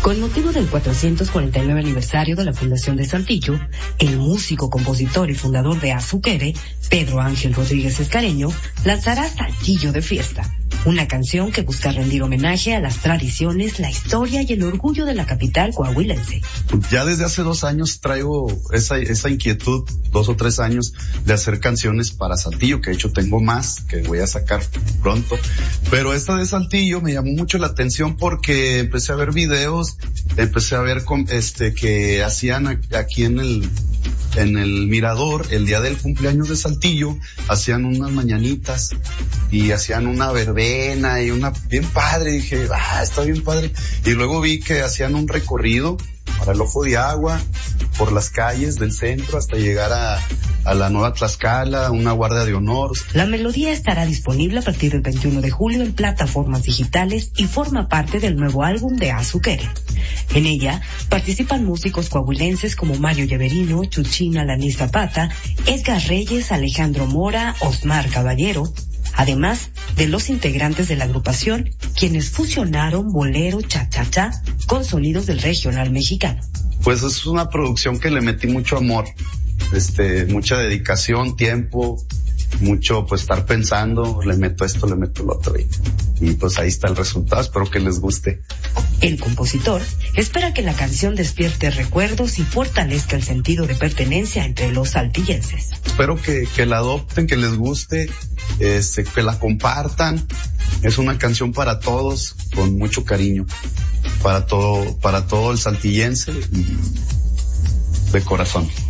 Con motivo del 449 aniversario de la fundación de Saltillo, el músico, compositor y fundador de Azuquere, Pedro Ángel Rodríguez Escareño, lanzará Saltillo de Fiesta, una canción que busca rendir homenaje a las tradiciones, la historia y el orgullo de la capital coahuilense. Ya desde hace 2 años traigo esa inquietud, 2 o 3 años, de hacer canciones para Saltillo, que de hecho tengo más, que voy a sacar pronto. Pero esta de Saltillo me llamó mucho la atención porque empecé a ver videos, empecé a ver que hacían aquí en el Mirador, el día del cumpleaños de Saltillo, hacían unas mañanitas y hacían una verbena y una bien padre. Dije, está bien padre. Y luego vi que hacían un recorrido para el Ojo de Agua, por las calles del centro hasta llegar a la Nueva Tlaxcala, una guardia de honor. La melodía estará disponible a partir del 21 de julio en plataformas digitales y forma parte del nuevo álbum de Azuquere. En ella participan músicos coahuilenses como Mario Lleverino, Chuchina Alaní Zapata, Edgar Reyes, Alejandro Mora, Osmar Caballero, además de los integrantes de la agrupación, quienes fusionaron bolero cha-cha-cha con sonidos del regional mexicano. Pues es una producción que le metí mucho amor, mucha dedicación, tiempo, mucho pues estar pensando, le meto esto, le meto lo otro y pues ahí está el resultado, espero que les guste. El compositor espera que la canción despierte recuerdos y fortalezca el sentido de pertenencia entre los saltillenses. Espero que la adopten, que les guste, que la compartan. Es una canción para todos, con mucho cariño, para todo el saltillense y de corazón.